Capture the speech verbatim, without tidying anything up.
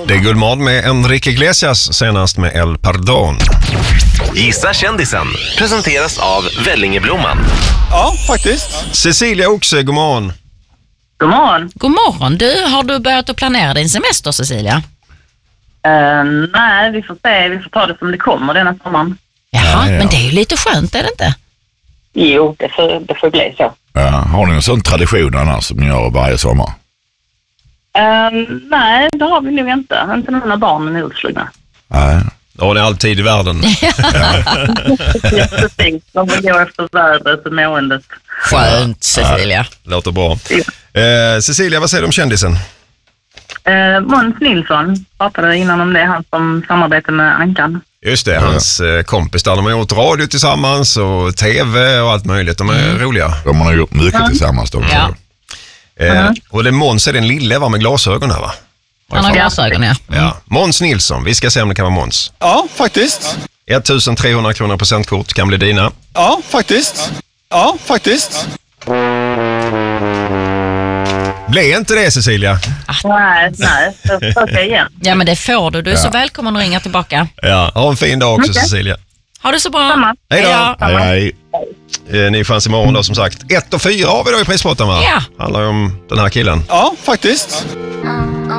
Det är Guldmorgon med Enrique Iglesias, senast med El Pardon. Gissa kändisen presenteras av Vellingeblomman. Ja, faktiskt. Cecilia Oxe, god morgon. God morgon. God morgon. Du, har du börjat att planera din semester, Cecilia? Uh, nej, vi får se. Vi får ta det som det kommer denna sommaren. Jaha, Ja, ja. men det är ju lite skönt, är det inte? Jo, det får, det får bli så. Ja, har ni en sån tradition annars som ni gör varje sommar? Uh, nej, det har vi nog inte. Inte när barnen är utslugna. Nej. Ja, det är alltid i världen. Precis. De får gå efter vädret och måendet. Skönt, Cecilia. Låter bra. Eh, Cecilia, vad säger du om kändisen? Uh, Måns Nilsson pratade innan om det. Han som samarbetar med Ankan. Just det, hans eh, kompis där. De har gjort radio tillsammans och tv och allt möjligt. De är roliga. De har gjort mycket tillsammans då. Ja. Eh, och det är Måns är den lille, var med glasögon här, va? Han har glasögon, ja. Ja. Måns Nilsson, vi ska se om det kan vara Måns. Ja, faktiskt. ettusentrehundra kronor presentkort kan bli dina. Ja, faktiskt. Ja, faktiskt. Blir inte det, Cecilia? Nej, nej. Jag får försöka igen. Ja, men det får du. Du är så välkommen att ringa tillbaka. Ja, ha en fin dag också, Okej. Cecilia. Ha det så bra. Samma. Hej då. Hej, hej. Eh, ny chans imorgon då, som sagt. Ett och fyra har vi då i prispotten, va? Ja. Handlar ju om den här killen. Ja, faktiskt.